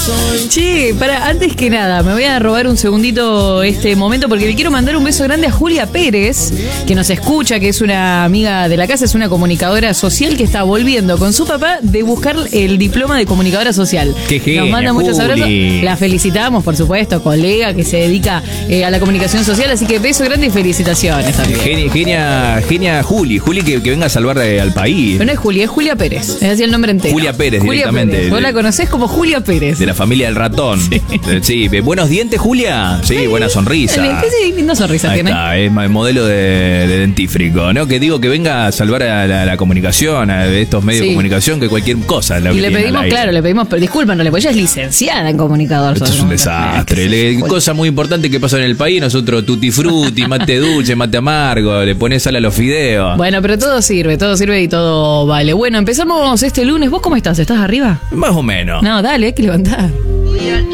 Che, antes que nada, me voy a robar un segundito este momento porque le quiero mandar un beso grande a Julia Pérez, que nos escucha, que es una amiga de la casa, es una comunicadora social que está volviendo con su papá de buscar el diploma de comunicadora social. Qué genia, nos manda muchos Juli. abrazos. La felicitamos, por supuesto, colega que se dedica a la comunicación social, así que beso grande y felicitaciones también. Genia Juli que venga a salvar al país. Pero no es Julia, es Julia Pérez. Es así el nombre entero. Julia Pérez, directamente. Pérez. Vos la conocés como Julia Pérez. De la familia del ratón. Sí. Buenos dientes, Julia. Sí, buena sonrisa. Sí, linda sonrisa Ahí tiene. está, es modelo de dentífrico, ¿no? Que digo que venga a salvar a la comunicación, a estos medios de comunicación, que cualquier cosa. Y le pedimos, pero discúlpanos, porque ella es licenciada en comunicador. Esto es un desastre. Cosa muy importante que pasa en el país, nosotros tutti frutti, mate dulce, mate amargo, le pones sal a los fideos. Bueno, pero todo sirve y todo vale. Bueno, empezamos este lunes. ¿Vos cómo estás? ¿Estás arriba? Más o menos. No, dale, hay que levantar.